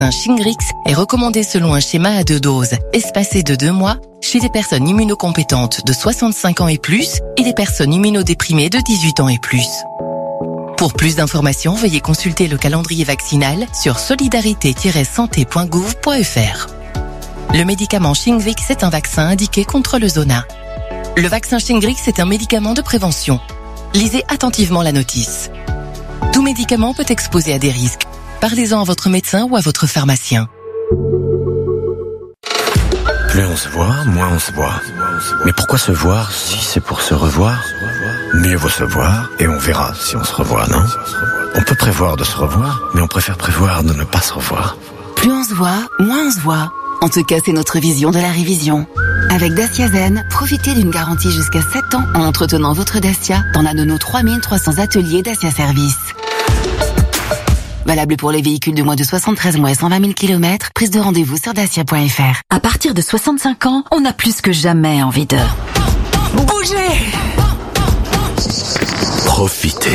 Shingrix est recommandé selon un schéma à 2 doses, espacé de 2 mois, chez des personnes immunocompétentes de 65 ans et plus et des personnes immunodéprimées de 18 ans et plus. Pour plus d'informations, veuillez consulter le calendrier vaccinal sur solidarité-santé.gouv.fr. Le médicament Shingrix est un vaccin indiqué contre le zona. Le vaccin Shingrix est un médicament de prévention. Lisez attentivement la notice. Tout médicament peut exposer à des risques. Parlez-en à votre médecin ou à votre pharmacien. Plus on se voit, moins on se voit. Mais pourquoi se voir si c'est pour se revoir? Mieux vaut se voir et on verra si on se revoit, non? On peut prévoir de se revoir, mais on préfère prévoir de ne pas se revoir. Plus on se voit, moins on se voit. En tout cas, c'est notre vision de la révision. Avec Dacia Zen, profitez d'une garantie jusqu'à 7 ans en entretenant votre Dacia dans l'un de nos 3300 ateliers Dacia Service. Valable pour les véhicules de moins de 73 mois et 120 000 km, prise de rendez-vous sur dacia.fr. À partir de 65 ans, on a plus que jamais envie de bouger. Profitez.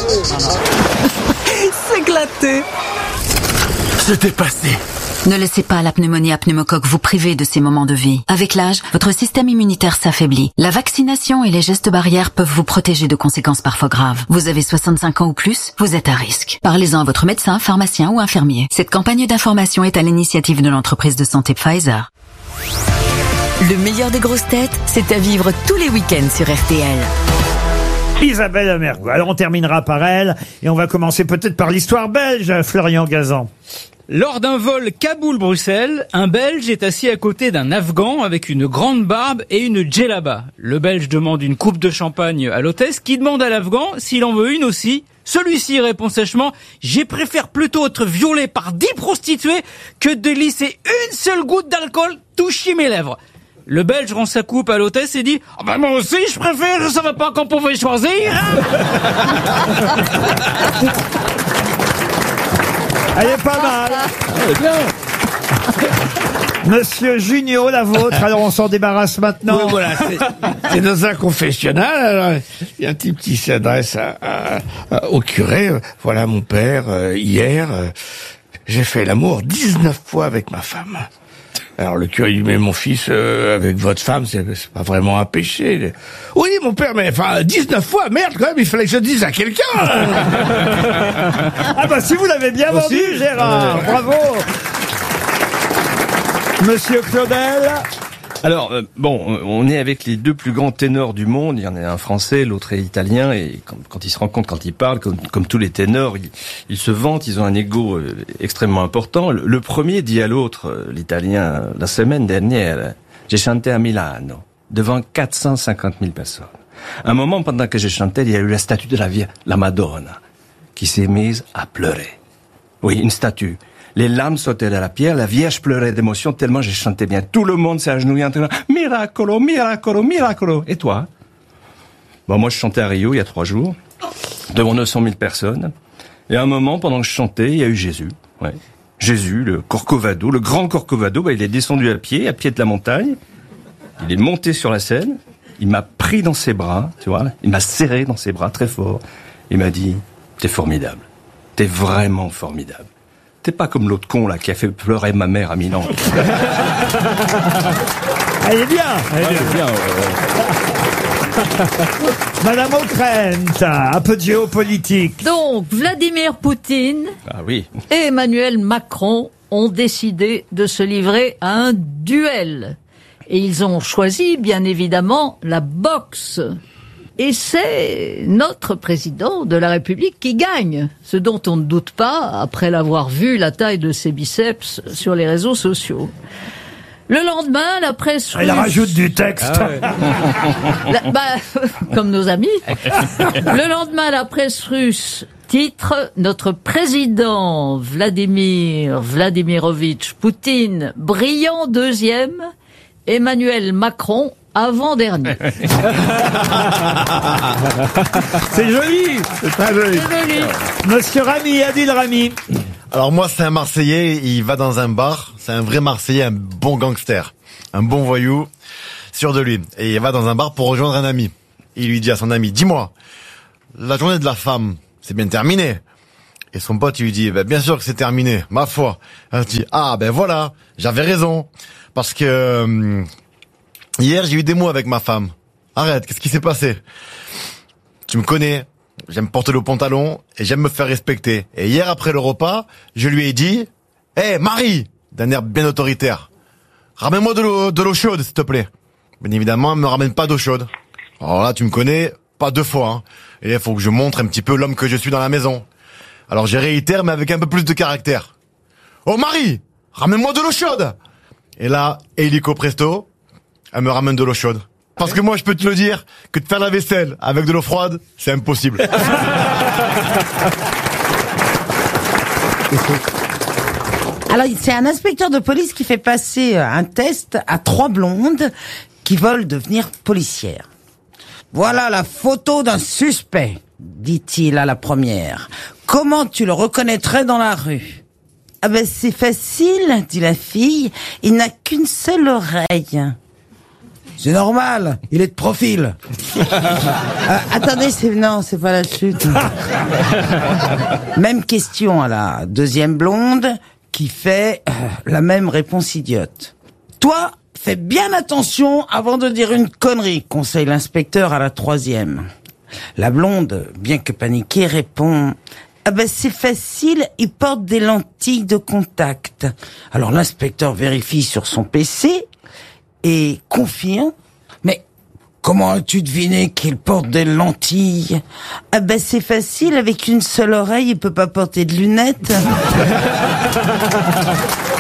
S'éclater. Se dépasser. Ne laissez pas la pneumonie à pneumocoque vous priver de ces moments de vie. Avec l'âge, votre système immunitaire s'affaiblit. La vaccination et les gestes barrières peuvent vous protéger de conséquences parfois graves. Vous avez 65 ans ou plus, vous êtes à risque. Parlez-en à votre médecin, pharmacien ou infirmier. Cette campagne d'information est à l'initiative de l'entreprise de santé Pfizer. Le meilleur des grosses têtes, c'est à vivre tous les week-ends sur RTL. Isabelle Mergo. Alors on terminera par elle et on va commencer peut-être par l'histoire belge, Florian Gazan. Lors d'un vol Kaboul-Bruxelles, un Belge est assis à côté d'un Afghan avec une grande barbe et une djellaba. Le Belge demande une coupe de champagne à l'hôtesse qui demande à l'Afghan s'il en veut une aussi. Celui-ci répond sèchement « Je préfère plutôt être violé par 10 prostituées que de laisser une seule goutte d'alcool toucher mes lèvres ». Le Belge rend sa coupe à l'hôtesse et dit « ben moi aussi je préfère, je savais pas qu'on pouvait choisir ». Elle est pas mal. Bien. Monsieur Junio, la vôtre, alors on s'en débarrasse maintenant. Oui, voilà, c'est dans un confessionnal. Alors, il y a un type qui s'adresse au curé. Voilà, mon père, hier, j'ai fait l'amour 19 fois avec ma femme. Alors le curé dit, mais mon fils, avec votre femme, c'est pas vraiment un péché. Oui, mon père, mais enfin, 19 fois, merde, quand même, il fallait que je dise à quelqu'un. Ah bah si vous l'avez bien vendu, Gérard, bravo. Monsieur Claudel. Alors, on est avec les 2 plus grands ténors du monde. Il y en a un français, l'autre est italien. Et quand ils se rencontrent, quand ils parlent, comme tous les ténors, ils se vantent, ils ont un ego extrêmement important. Le premier dit à l'autre, l'italien, la semaine dernière, j'ai chanté à Milano, devant 450 000 personnes. Un moment, pendant que j'ai chanté, il y a eu la statue de la Madonna, qui s'est mise à pleurer. Oui, une statue. Les larmes sautaient de la pierre, la Vierge pleurait d'émotion tellement j'ai chanté bien. Tout le monde s'est agenouillé en disant « Miracolo, miracolo, miracolo ». Et toi? Bon, moi je chantais à Rio il y a 3 jours, devant 900 000 personnes. Et à un moment, pendant que je chantais, il y a eu Jésus. Ouais. Jésus, le Corcovado, le grand Corcovado, il est descendu à pied de la montagne. Il est monté sur la scène. Il m'a pris dans ses bras, tu vois. Il m'a serré dans ses bras très fort. Il m'a dit « T'es formidable. T'es vraiment formidable. T'es pas comme l'autre con là qui a fait pleurer ma mère à Milan. » Elle est bien. Elle est bien. Madame Ockrent, un peu de géopolitique. Donc, Vladimir Poutine oui. et Emmanuel Macron ont décidé de se livrer à un duel. Et ils ont choisi, bien évidemment, la boxe. Et c'est notre président de la République qui gagne, ce dont on ne doute pas après l'avoir vu la taille de ses biceps sur les réseaux sociaux. Le lendemain, la presse russe... Elle rajoute du texte. Comme nos amis. Le lendemain, la presse russe titre « Notre président Vladimir Vladimirovitch Poutine, brillant deuxième, Emmanuel Macron, avant-dernier. » C'est joli. C'est très joli. C'est joli. Monsieur Rami, Adil Rami. Alors moi, c'est un Marseillais, il va dans un bar, c'est un vrai Marseillais, un bon gangster, un bon voyou, sûr de lui. Et il va dans un bar pour rejoindre un ami. Il lui dit à son ami, dis-moi, la journée de la femme, c'est bien terminé. Et son pote, il lui dit, bien sûr que c'est terminé, ma foi. Elle dit, voilà, j'avais raison. Parce que hier, j'ai eu des mots avec ma femme. Arrête, qu'est-ce qui s'est passé? Tu me connais, j'aime porter le pantalon et j'aime me faire respecter. Et hier, après le repas, je lui ai dit, Marie, d'un air bien autoritaire, ramène-moi de l'eau chaude, s'il te plaît. Bien évidemment, elle me ramène pas d'eau chaude. Alors là, tu me connais, pas 2 fois. Hein. Et il faut que je montre un petit peu l'homme que je suis dans la maison. Alors je réitère, mais avec un peu plus de caractère. Oh Marie, ramène-moi de l'eau chaude. Et là, hélico presto, elle me ramène de l'eau chaude. Parce que moi, je peux te le dire, que de faire la vaisselle avec de l'eau froide, c'est impossible. Alors, c'est un inspecteur de police qui fait passer un test à 3 blondes qui veulent devenir policières. Voilà la photo d'un suspect, dit-il à la première. Comment tu le reconnaîtrais dans la rue? C'est facile, dit la fille. Il n'a qu'une seule oreille. C'est normal, il est de profil. Attendez, c'est pas la chute. Même question à la deuxième blonde qui fait la même réponse idiote. Toi, fais bien attention avant de dire une connerie, conseille l'inspecteur à la troisième. La blonde, bien que paniquée, répond... c'est facile, il porte des lentilles de contact. Alors l'inspecteur vérifie sur son PC et confirme. Mais comment as-tu deviné qu'il porte des lentilles? C'est facile, avec une seule oreille, il peut pas porter de lunettes.